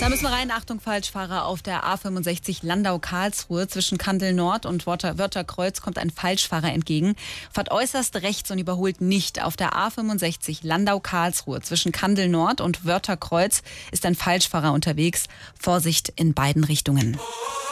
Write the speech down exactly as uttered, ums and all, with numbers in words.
Da müssen wir rein. Achtung, Falschfahrer auf der A fünfundsechzig Landau-Karlsruhe. Zwischen Kandel Nord und Wörther- Wörtherkreuz kommt ein Falschfahrer entgegen. Fahrt äußerst rechts und überholt nicht. Auf der A fünfundsechzig Landau-Karlsruhe zwischen Kandel Nord und Wörtherkreuz ist ein Falschfahrer unterwegs. Vorsicht in beiden Richtungen.